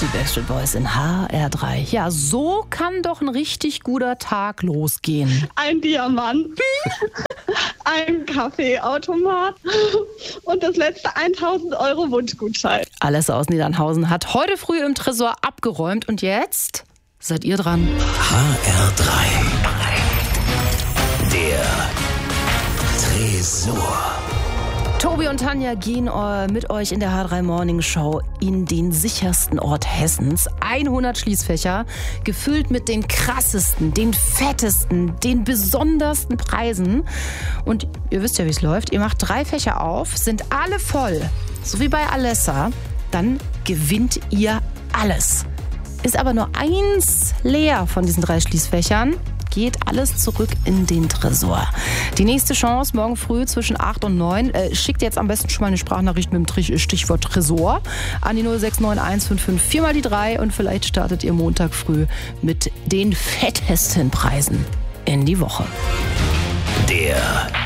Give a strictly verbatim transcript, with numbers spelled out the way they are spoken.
Die Backstreet Boys in H R drei. Ja, so kann doch ein richtig guter Tag losgehen. Ein Diamant, ein Kaffeeautomat und das letzte tausend Euro Wunschgutschein. Alessa aus Niedernhausen hat heute früh im Tresor abgeräumt und jetzt seid ihr dran. H R drei. Der Tresor. Tobi und Tanja gehen mit euch in der H drei Morning Show in den sichersten Ort Hessens. hundert Schließfächer, gefüllt mit den krassesten, den fettesten, den besondersten Preisen. Und ihr wisst ja, wie es läuft. Ihr macht drei Fächer auf, sind alle voll, so wie bei Alessa. Dann gewinnt ihr alles. Ist aber nur eins leer von diesen drei Schließfächern, geht alles zurück in den Tresor. Die nächste Chance morgen früh zwischen acht und neun. Äh, schickt jetzt am besten schon mal eine Sprachnachricht mit dem Stichwort Tresor an die null sechs neun eins fünf fünf vier mal die drei und vielleicht startet ihr Montag früh mit den fettesten Preisen in die Woche. Der